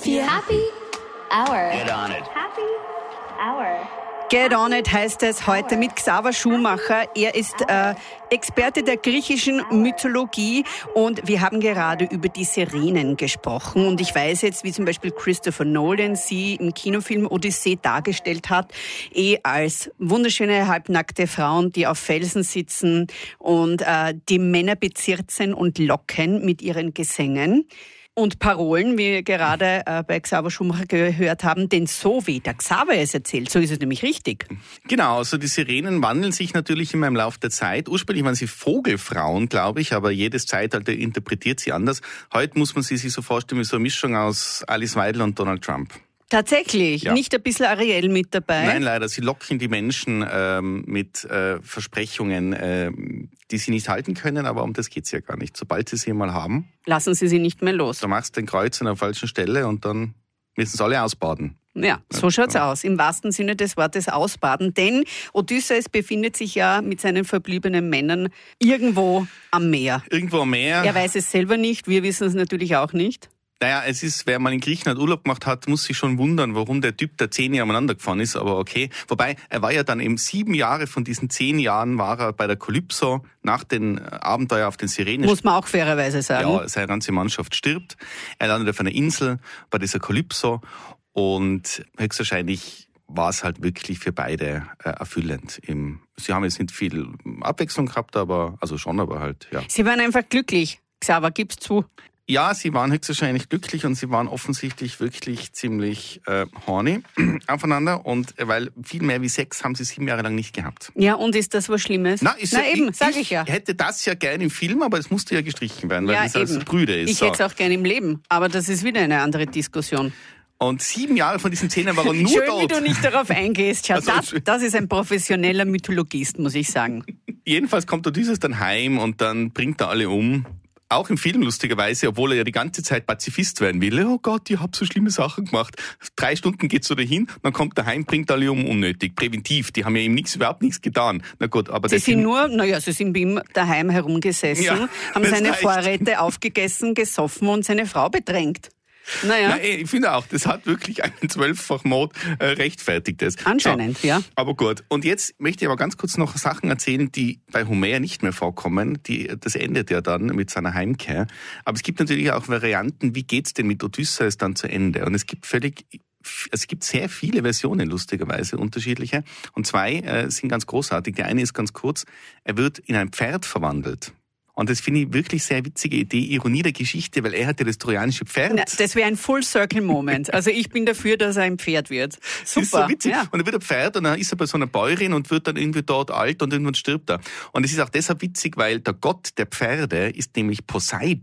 FM4 Happy Hour. Get on it. Happy Hour. Get on it heißt es heute mit Xaver Schumacher. Er ist Experte der griechischen Mythologie und wir haben gerade über die Sirenen gesprochen. Und ich weiß jetzt, wie zum Beispiel Christopher Nolan sie im Kinofilm Odyssee dargestellt hat, als wunderschöne halbnackte Frauen, die auf Felsen sitzen und die Männer bezirzen und locken mit ihren Gesängen. Und Parolen, wie wir gerade bei Xaver Schumacher gehört haben, denn so wie der Xaver es erzählt, so ist es nämlich richtig. Genau, also die Sirenen wandeln sich natürlich immer im Laufe der Zeit. Ursprünglich waren sie Vogelfrauen, glaube ich, aber jedes Zeitalter interpretiert sie anders. Heute muss man sie sich so vorstellen wie so eine Mischung aus Alice Weidel und Donald Trump. Tatsächlich, Ja. Nicht ein bisschen Ariel mit dabei? Nein, leider. Sie locken die Menschen mit Versprechungen, die sie nicht halten können, aber um das geht's ja gar nicht. Sobald sie einmal haben, Lassen Sie sie nicht mehr los. da machst du den Kreuz an der falschen Stelle und dann müssen sie alle ausbaden. Ja, so schaut's aus. Im wahrsten Sinne des Wortes ausbaden. Denn Odysseus befindet sich ja mit seinen verbliebenen Männern irgendwo am Meer. Irgendwo am Meer. Er weiß es selber nicht, wir wissen es natürlich auch nicht. Naja, es ist, wer mal in Griechenland Urlaub gemacht hat, muss sich schon wundern, warum der Typ da 10 Jahre umeinander gefahren ist, aber okay. Wobei, er war ja dann eben 7 Jahre von diesen 10 Jahren war er bei der Kalypso nach den Abenteuer auf den Sirenen. Muss man auch fairerweise sagen. Ja, seine ganze Mannschaft stirbt. Er landet auf einer Insel bei dieser Kalypso und höchstwahrscheinlich war es halt wirklich für beide erfüllend. Sie haben jetzt nicht viel Abwechslung gehabt, aber halt, ja. Sie waren einfach glücklich. Xaver, gib's zu. Ja, sie waren höchstwahrscheinlich glücklich und sie waren offensichtlich wirklich ziemlich horny aufeinander und weil viel mehr wie Sex haben sie 7 Jahre lang nicht gehabt. Ja, und ist das was Schlimmes? Na eben, sag ich ja. Ich hätte das ja gerne im Film, aber es musste ja gestrichen werden, weil Ja, das als eben. Brüder ist. Ich So. hätte es auch gerne im Leben, aber das ist wieder eine andere Diskussion. Und 7 Jahre von diesen 10 waren nur Schön, tot. wie du nicht darauf eingehst. Schau, Also, das ist ein professioneller Mythologist, muss ich sagen. Jedenfalls kommt Odysseus dann heim und dann bringt er alle um. Auch im Film lustigerweise, obwohl er ja die ganze Zeit Pazifist werden will. Oh Gott, ich hab so schlimme Sachen gemacht. 3 Stunden geht's so dahin, dann kommt er heim, bringt alle um, unnötig, präventiv. Die haben ja ihm überhaupt nichts getan. Na gut, aber Sie sind bei ihm daheim herumgesessen, Ja, haben das seine reicht. Vorräte aufgegessen, gesoffen und seine Frau bedrängt. Naja, Nein, ich finde auch, das hat wirklich einen 12-fach-Mod rechtfertigt es. anscheinend, So, ja. aber gut. Und jetzt möchte ich aber ganz kurz noch Sachen erzählen, die bei Homer nicht mehr vorkommen. Das endet ja dann mit seiner Heimkehr. Aber es gibt natürlich auch Varianten, wie geht's denn mit Odysseus dann zu Ende? Und es gibt sehr viele Versionen, lustigerweise, unterschiedliche. Und 2 sind ganz großartig. Die eine ist ganz kurz. Er wird in ein Pferd verwandelt. Und das finde ich wirklich sehr witzige Idee, Ironie der Geschichte, weil er hat ja das trojanische Pferd. Na, das wäre ein Full-Circle-Moment. Also ich bin dafür, dass er ein Pferd wird. Super. Das ist so witzig. Ja. Und er wird ein Pferd und dann ist er bei so einer Bäuerin und wird dann irgendwie dort alt und irgendwann stirbt er. Und es ist auch deshalb witzig, weil der Gott der Pferde ist nämlich Poseidon.